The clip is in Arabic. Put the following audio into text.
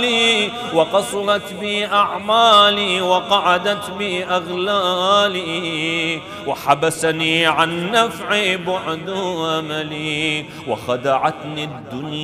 وقصرت بي أعمالي وقعدت بي أغلالي وحبسني عن نفع بعد أملي وخدعتني الدنيا